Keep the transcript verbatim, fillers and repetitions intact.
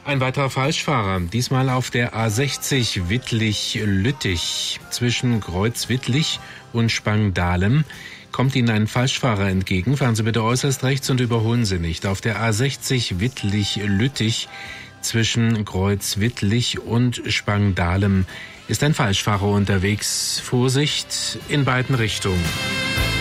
Ein weiterer Falschfahrer, diesmal auf der A sechzig Wittlich-Lüttich. Zwischen Kreuz-Wittlich und Spangdahlem kommt Ihnen ein Falschfahrer entgegen. Fahren Sie bitte äußerst rechts und überholen Sie nicht. Auf der A sechzig Wittlich-Lüttich zwischen Kreuz-Wittlich und Spangdahlem ist ein Falschfahrer unterwegs. Vorsicht in beiden Richtungen.